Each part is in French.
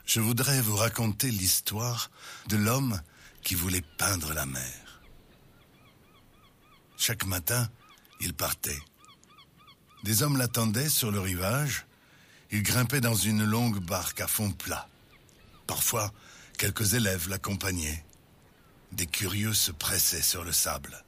Je voudrais vous raconter l'histoire de l'homme qui voulait peindre la mer. Chaque matin, il partait. Des hommes l'attendaient sur le rivage. Il grimpait dans une longue barque à fond plat. Parfois, quelques élèves l'accompagnaient. Des curieux se pressaient sur le sable.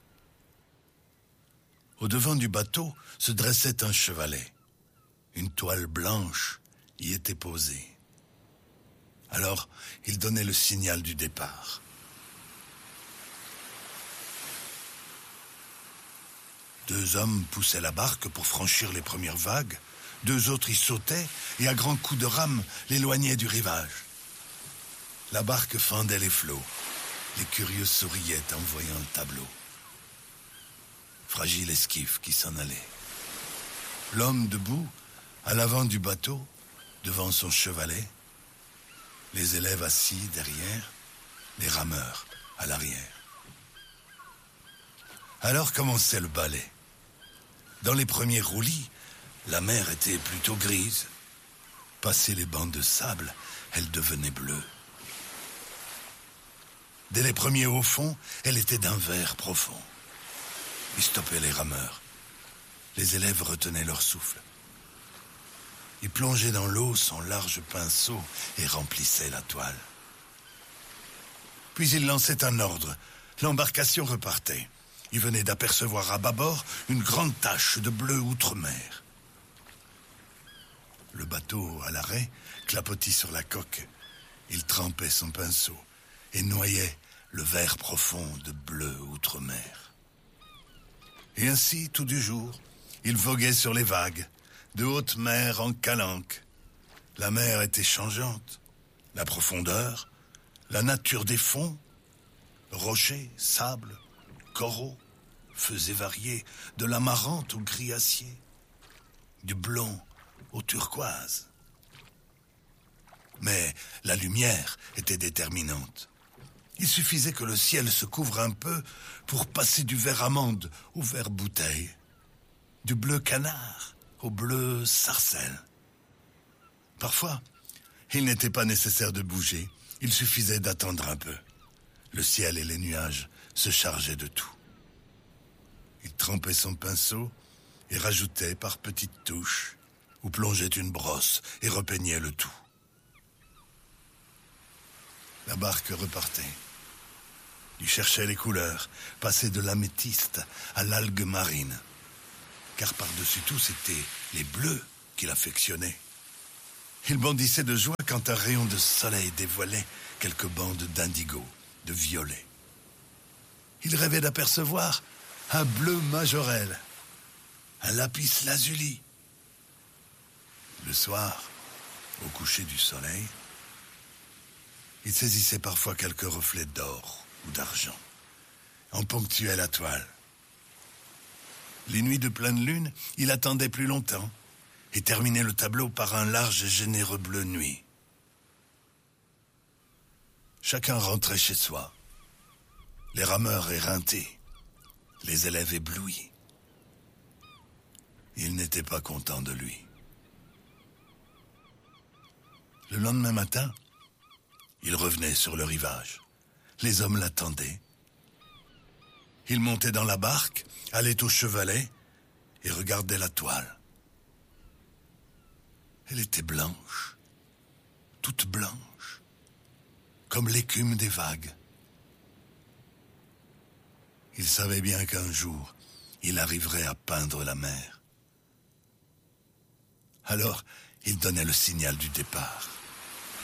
Au devant du bateau se dressait un chevalet. Une toile blanche y était posée. Alors, il donnait le signal du départ. Deux hommes poussaient la barque pour franchir les premières vagues. Deux autres y sautaient et à grands coups de rame l'éloignaient du rivage. La barque fendait les flots. Les curieux souriaient en voyant le tableau. Fragile esquif qui s'en allait. L'homme debout, à l'avant du bateau, devant son chevalet. Les élèves assis derrière, les rameurs à l'arrière. Alors commençait le ballet. Dans les premiers roulis, la mer était plutôt grise. Passé les bancs de sable, elle devenait bleue. Dès les premiers hauts fonds, elle était d'un vert profond. Ils stoppaient les rameurs. Les élèves retenaient leur souffle. Ils plongeaient dans l'eau son large pinceau et remplissaient la toile. Puis ils lançaient un ordre. L'embarcation repartait. Ils venaient d'apercevoir à bâbord une grande tache de bleu outre-mer. Le bateau, à l'arrêt, clapotit sur la coque. Il trempait son pinceau et noyait le vert profond de bleu outre-mer. Et ainsi, tout du jour, il voguait sur les vagues, de haute mer en calanque. La mer était changeante, la profondeur, la nature des fonds, rochers, sable, coraux, faisaient varier de l'amarante au gris acier, du blond au turquoise. Mais la lumière était déterminante. Il suffisait que le ciel se couvre un peu pour passer du vert amande au vert bouteille, du bleu canard au bleu sarcelle. Parfois, il n'était pas nécessaire de bouger, il suffisait d'attendre un peu. Le ciel et les nuages se chargeaient de tout. Il trempait son pinceau et rajoutait par petites touches, ou plongeait une brosse et repeignait le tout. La barque repartait. Il cherchait les couleurs, passait de l'améthyste à l'algue marine. Car par-dessus tout, c'était les bleus qu'il affectionnait. Il bondissait de joie quand un rayon de soleil dévoilait quelques bandes d'indigo, de violet. Il rêvait d'apercevoir un bleu majorel, un lapis lazuli. Le soir, au coucher du soleil, il saisissait parfois quelques reflets d'or ou d'argent, en ponctuait la toile. Les nuits de pleine lune, il attendait plus longtemps et terminait le tableau par un large et généreux bleu nuit. Chacun rentrait chez soi, les rameurs éreintés, les élèves éblouis. Il n'était pas content de lui. Le lendemain matin, il revenait sur le rivage. Les hommes l'attendaient. Il montait dans la barque, allait au chevalet et regardait la toile. Elle était blanche, toute blanche, comme l'écume des vagues. Il savait bien qu'un jour, il arriverait à peindre la mer. Alors, il donnait le signal du départ.